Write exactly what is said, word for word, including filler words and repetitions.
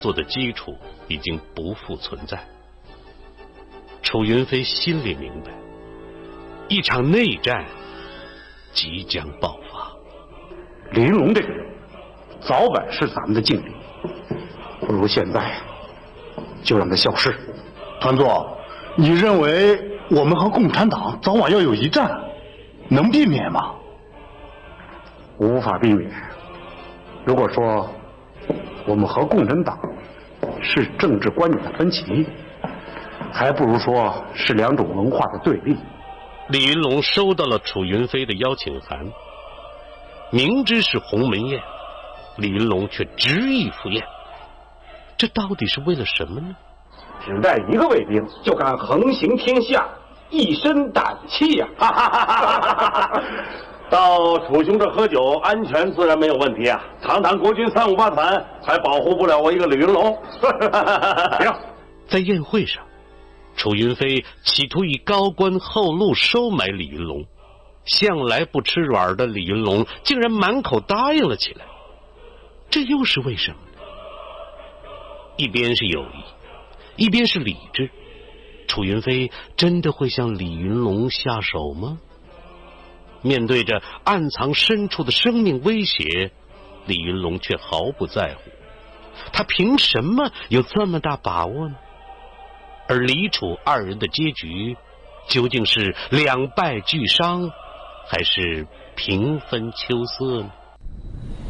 做的基础已经不复存在。楚云飞心里明白，一场内战即将爆发。 李云龙这个人早晚是咱们的劲敌，不如现在就让他消失。 团座，你认为我们和共产党早晚要有一战，能避免吗？ 无法避免。如果说我们和共产党是政治观念的分歧，还不如说是两种文化的对立。 李云龙收到了楚云飞的邀请函，明知是鸿门宴，李云龙却执意赴宴，这到底是为了什么呢？ 只带一个卫兵就敢横行天下，一身胆气呀、啊！ 到楚兄这喝酒，安全自然没有问题啊！堂堂国军三五八团，还保护不了我一个李云龙。 行，在宴会上，楚云飞企图以高官厚禄收买李云龙，向来不吃软的李云龙竟然满口答应了起来，这又是为什么呢？一边是友谊，一边是理智，楚云飞真的会向李云龙下手吗？面对着暗藏深处的生命威胁，李云龙却毫不在乎，他凭什么有这么大把握呢？而李楚二人的结局究竟是两败俱伤，还是平分秋色呢？